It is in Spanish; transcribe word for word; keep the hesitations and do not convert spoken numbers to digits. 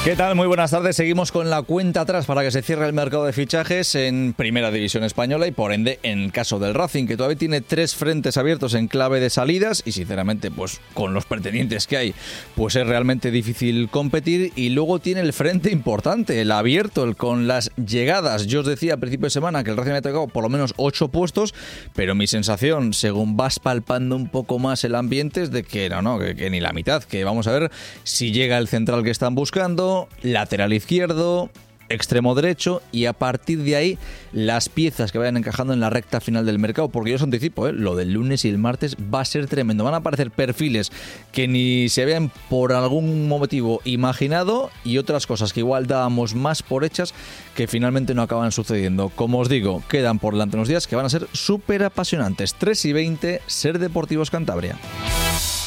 ¿Qué tal? Muy buenas tardes. Seguimos con la cuenta atrás para que se cierre el mercado de fichajes en Primera División Española y, por ende, en el caso del Racing, que todavía tiene tres frentes abiertos en clave de salidas y, sinceramente, pues con los pretendientes que hay, pues es realmente difícil competir. Y luego tiene el frente importante, el abierto, el con las llegadas. Yo os decía a principio de semana que el Racing me ha tocado por lo menos ocho puestos, pero mi sensación, según vas palpando un poco más el ambiente, es de que no, no, que, que ni la mitad, que vamos a ver si llega el central que están buscando, lateral izquierdo, extremo derecho, y a partir de ahí las piezas que vayan encajando en la recta final del mercado, porque yo os anticipo, ¿eh? Lo del lunes y el martes va a ser tremendo. Van a aparecer perfiles que ni se vean por algún motivo imaginado y otras cosas que igual dábamos más por hechas que finalmente no acaban sucediendo. Como os digo, quedan por delante unos días que van a ser súper apasionantes. tres y veinte, Ser Deportivos Cantabria.